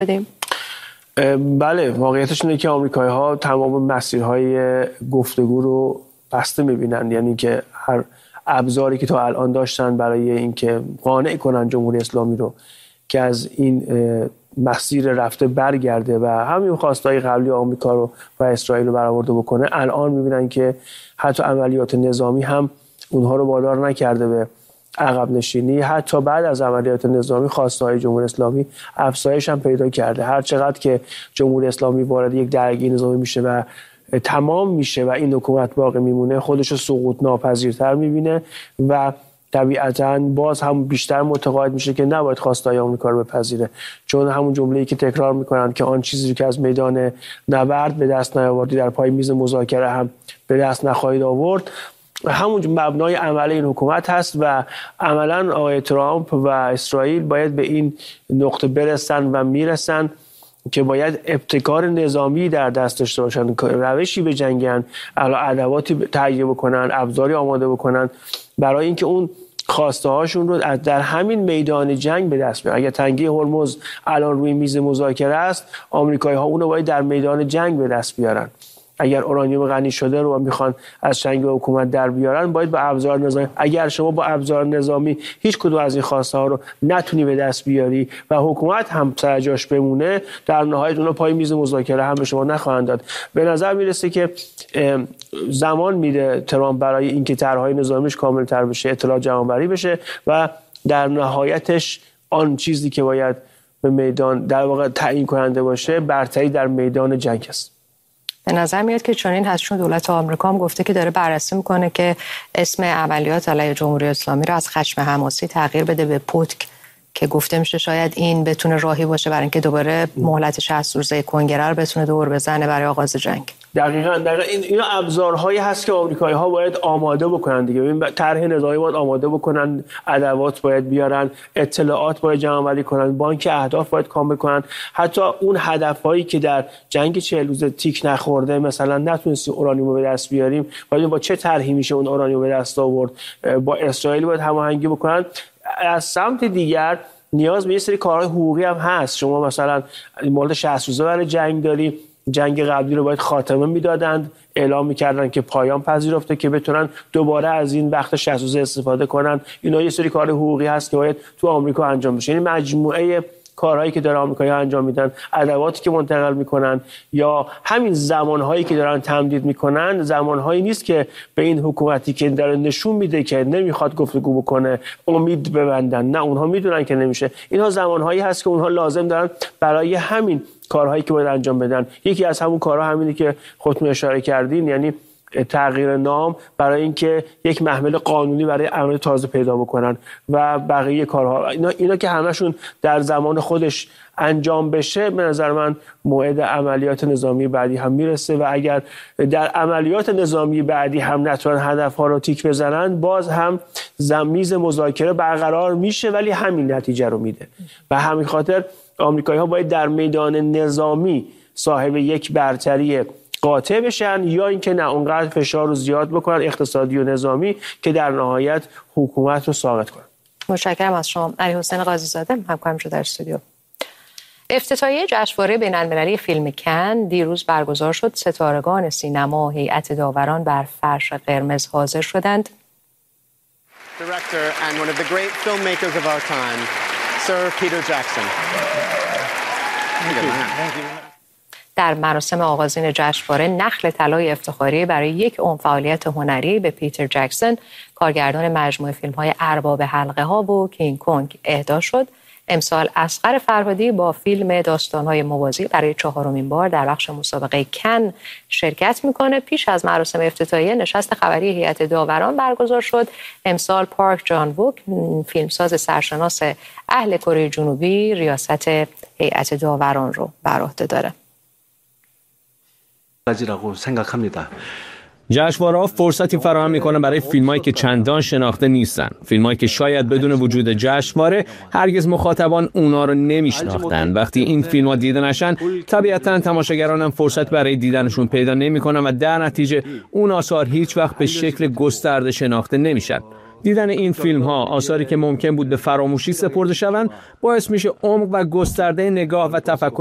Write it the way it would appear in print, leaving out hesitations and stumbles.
بدیم؟ بله، واقعیتش اینه که آمریکایی‌ها تمام مسیرهای گفتگو رو بسته می‌بینن، یعنی که هر ابزاری که تا الان داشتن برای اینکه قانع کنن جمهوری اسلامی رو که از این مسیر رفته برگرده و همین خواستای قبلی آمریکا رو و اسرائیل رو برآورده بکنه، الان می‌بینن که حتی عملیات نظامی هم اونها رو وادار نکرده به عقب نشینی. حتی بعد از عملیات نظامی خواسته‌های جمهوری اسلامی افزایش هم پیدا کرده. هر چقدر که جمهوری اسلامی وارد یک درگیری نظامی میشه و تمام میشه و این حکومت باقی میمونه، خودش رو سقوط ناپذیرتر میبینه و طبیعتاً باز هم بیشتر متقاعد میشه که نباید خواستهای آمریکا رو بپذیره، چون همون جمله‌ای که تکرار میکنن که آن چیزی که از میدان نبرد به دست نیاوردی در پای میز مذاکره هم به دست نخواهید آورد، همون مبنای عمل این حکومت هست و عملاً آقای ترامپ و اسرائیل باید به این نقطه برسن و میرسن که باید ابتکار نظامی در دست داشته باشن، روشی به جنگن، ادواتی تهیه بکنن، ابزاری آماده بکنن برای اینکه اون خواسته هاشون رو در همین میدان جنگ به دست بیارن. اگر تنگی هرمز الان روی میز مذاکره است، آمریکایی ها اون رو باید در میدان جنگ به دست بیارن. اگر اورانیوم غنی شده رو میخوان از چنگ حکومت در بیارن، باید با ابزار نظامی. اگر شما با ابزار نظامی هیچ کدوم از این خواسته ها رو نتونی به دست بیاری و حکومت هم سر جاش بمونه، در نهایت اونها پای میز مذاکره هم به شما نخواهند داد. به نظر میرسه که زمان میده ترامپ برای اینکه طرحهای نظامیش کاملتر بشه، اطلاعات جمع‌آوری بشه و در نهایتش آن چیزی که باید به میدان در واقع تعیین کننده باشه، برتری در میدان جنگ است. به نظر میاد که چنین هست، چون دولت آمریکا هم گفته که داره بررسی میکنه که اسم عملیات علیه جمهوری اسلامی رو از خشم حماسی تغییر بده به پوتک، که گفته میشه شاید این بتونه راهی باشه برای اینکه دوباره مهلت 60 روزه کنگره رو بتونه دور بزنه برای آغاز جنگ. دقیقاً اینا ابزارهایی هست که آمریکایی‌ها باید آماده بکنن دیگه. ببین طرح نظامی باید آماده بکنن، ادوات باید بیارن، اطلاعات باید جمع‌آوری کنن، بانک اهداف باید کامل کنن. حتی اون هدفهایی که در جنگ 40 روزه تیک نخورده، مثلا نتونستیم اورانیوم رو به دست بیاریم، باید با چه طرحی میشه اون اورانیوم به دست آورد. با اسرائیل باید هماهنگی بکنن. از سمت دیگر نیاز به یه سری کارهای حقوقی هم هست. شما مثلا مورد 60 روزه برای جنگ داری، جنگ قبلی رو باید خاتمه میدادند، اعلام میکردن که پایان پذیرفته که بتونن دوباره از این وقت 60 روزه استفاده کنن. اینا یه سری کار حقوقی هست که باید تو آمریکا انجام بشه. یعنی مجموعه کارهایی که داره آمریکایی‌ها انجام میدن، ادواتی که منتقل میکنن یا همین زمانهایی که دارن تمدید میکنن، زمانهایی نیست که به این حکومتی که داره نشون میده که نمیخواد گفتگو بکنه امید ببندن. نه، اونها میدونن که نمیشه. اینها زمانهایی هست که اونها لازم دارن برای همین کارهایی که باید انجام بدن. یکی از همون کارها همینه که خودتون اشاره کردین، یعنی تغییر نام، برای اینکه یک محمل قانونی برای عمل تازه پیدا بکنن و بقیه کارها. اینا که همشون در زمان خودش انجام بشه، به نظر من موعد عملیات نظامی بعدی هم میرسه و اگر در عملیات نظامی بعدی هم نتونن هدفها رو تیک بزنن، باز هم میز مذاکره برقرار میشه ولی همین نتیجه رو میده. و همین خاطر آمریکایی‌ها باید در میدان نظامی صاحب یک برتری قاطع بشن، یا اینکه نه اونقدر فشار رو زیاد بکنن اقتصادی و نظامی که در نهایت حکومت رو ساقط کنن. متشکرم از شما. علیحسین قاضی‌زاده، همکارم شد در استودیو. افتتاحیه جشنواره بین‌المللی فیلم کن دیروز برگزار شد. ستارگان سینما و هیئت داوران بر فرش قرمز حاضر شدند. Director and one of the great filmmakers of our time, Sir Peter Jackson. در مراسم آغازین جشنواره نخل طلای افتخاری برای یک عمر فعالیت هنری به پیتر جکسون، کارگردان مجموعه فیلم‌های ارباب حلقه‌ها و کینگ کنگ، اهدا شد. امسال اصغر فرهادی با فیلم داستان‌های موازی برای 4مین بار در بخش مسابقه کن شرکت میکنه. پیش از مراسم افتتاحیه نشست خبری هیئت داوران برگزار شد. امسال پارک جان ووک، فیلمساز سرشناس اهل کره جنوبی، ریاست هیئت داوران رو بر عهده داره. جشنواره‌ها فرصتی فراهم می‌کنه برای فیلمایی که چندان شناخته نیستن، فیلمایی که شاید بدون وجود جشنواره هرگز مخاطبان اونا رو نمی‌شناختن. وقتی این فیلم‌ها دیده نشن، طبیعتاً تماشاگران هم فرصت برای دیدنشون پیدا نمی‌کنن و در نتیجه اون آثار هیچ وقت به شکل گسترده شناخته نمیشن. دیدن این فیلم ها، آثاری که ممکن بود به فراموشی سپرده شوند، باعث میشه عمق و گسترده نگاه و تفکر